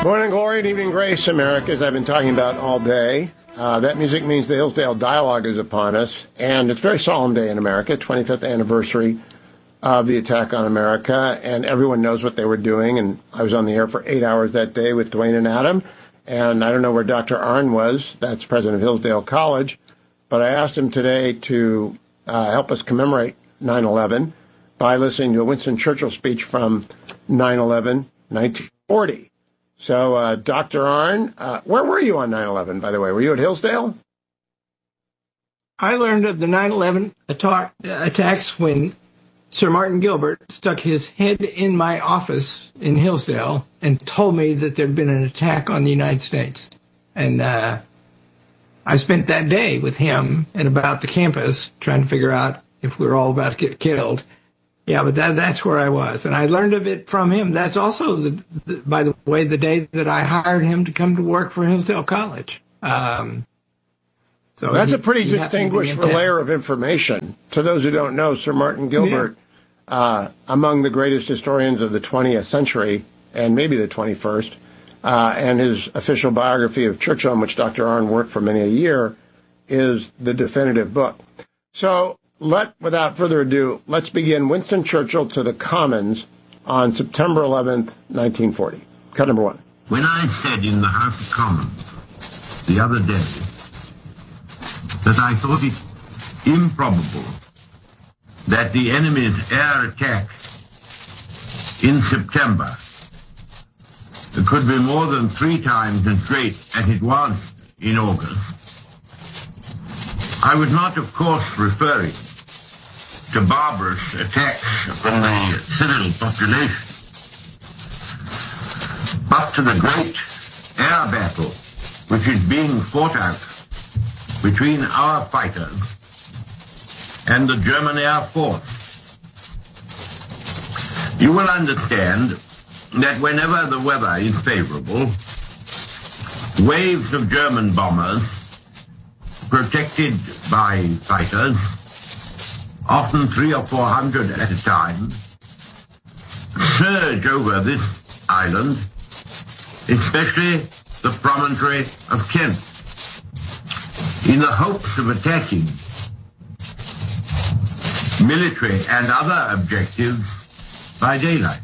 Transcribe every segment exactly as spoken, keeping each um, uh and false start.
Morning glory and evening grace, America, as I've been talking about all day. Uh, that music means the Hillsdale Dialogue is upon us, and it's a very solemn day in America, twenty-fifth anniversary of the attack on America, and everyone knows what they were doing, and I was on the air for eight hours that day with Dwayne and Adam, and I don't know where Doctor Arnn was, that's president of Hillsdale College, but I asked him today to uh, help us commemorate nine eleven by listening to a Winston Churchill speech from nine eleven, nineteen forty. So, uh, Doctor Arnn, uh, where were you on nine eleven, by the way? Were you at Hillsdale? I learned of the nine eleven attack, attacks when Sir Martin Gilbert stuck his head in my office in Hillsdale and told me that there had been an attack on the United States. And uh, I spent that day with him and about the campus trying to figure out if we were all about to get killed. Yeah, but that, that's where I was. And I learned of it from him. That's also, the, the, by the way, the day that I hired him to come to work for Hillsdale College. Um, so That's he, a pretty distinguished layer of information. To those who don't know, Sir Martin Gilbert, yeah. uh, among the greatest historians of the twentieth century, and maybe the twenty-first, uh, and his official biography of Churchill, in which Doctor Arnn worked for many a year, is the definitive book. So, Let, without further ado, let's begin Winston Churchill to the Commons on September eleventh, nineteen forty. Cut number one. When I said in the House of Commons the other day that I thought it improbable that the enemy's air attack in September could be more than three times as great as it was in August, I was not, of course, referring to barbarous attacks on the civil population, but to the great air battle which is being fought out between our fighters and the German Air Force. You will understand that whenever the weather is favorable, waves of German bombers protected by fighters, often three or four hundred at a time, surge over this island, especially the promontory of Kent, in the hopes of attacking military and other objectives by daylight.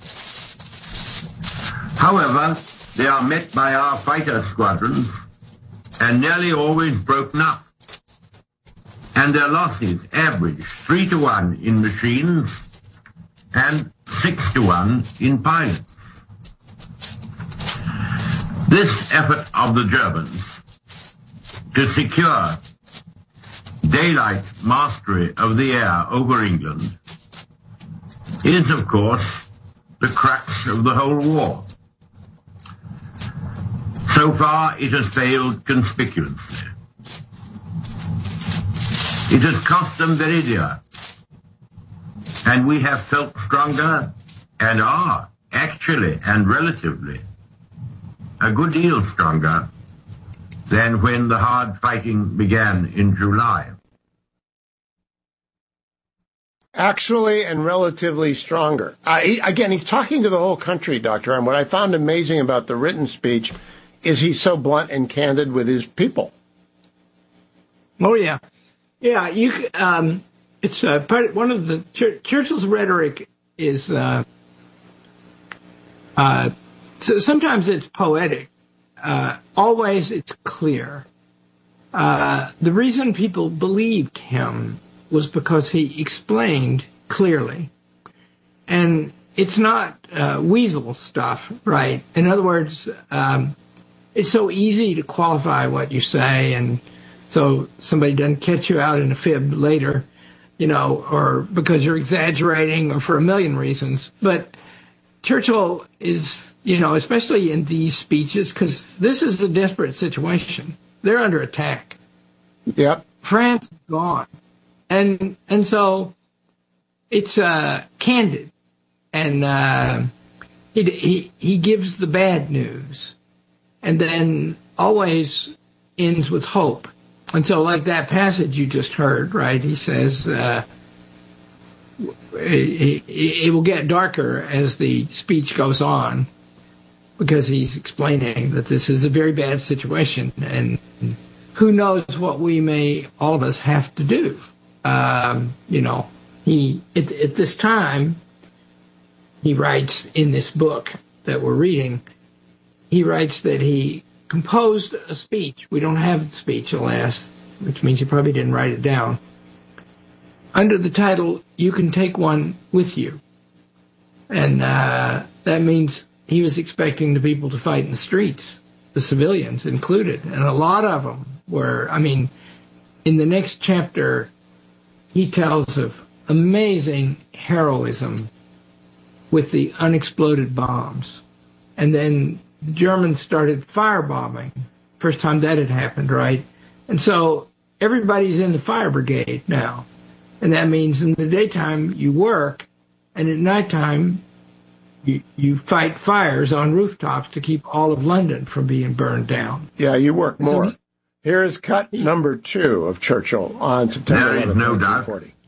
However, they are met by our fighter squadrons and nearly always broken up, and their losses average three to one in machines and six to one in pilots. This effort of the Germans to secure daylight mastery of the air over England is, of course, the crux of the whole war. So far, it has failed conspicuously. It has cost them very dear, and we have felt stronger and are actually and relatively a good deal stronger than when the hard fighting began in July. Actually and relatively stronger. Uh, he, again, he's talking to the whole country, Doctor And what I found amazing about the written speech is he's so blunt and candid with his people. Oh, yeah. Yeah, you. Um, it's uh, part, one of the Ch- Churchill's rhetoric is uh, uh, so sometimes it's poetic. Uh, always it's clear. Uh, the reason people believed him was because he explained clearly, and it's not uh, weasel stuff, right? In other words, um, it's so easy to qualify what you say, and so somebody doesn't catch you out in a fib later, you know, or because you're exaggerating or for a million reasons. But Churchill is, you know, especially in these speeches, because this is a desperate situation. They're under attack. Yep. France is gone. And and so it's uh, candid. And uh, he, he, he gives the bad news. And then always ends with hope. And so, like that passage you just heard, right, he says, uh, it, it will get darker as the speech goes on, because he's explaining that this is a very bad situation, and who knows what we may, all of us, have to do. Um, you know, he at, at this time, he writes in this book that we're reading, he writes that he composed a speech. We don't have the speech, alas, which means he probably didn't write it down, under the title, "You Can Take One With You." And uh, that means he was expecting the people to fight in the streets, the civilians included. And a lot of them were, I mean, in the next chapter, he tells of amazing heroism with the unexploded bombs. And then the Germans started firebombing. First time that had happened, right? And so everybody's in the fire brigade now. And that means in the daytime you work, and at nighttime you, you fight fires on rooftops to keep all of London from being burned down. Yeah, you work more. So, Here is cut number two of Churchill on September There is eleventh, no nineteen doubt forty.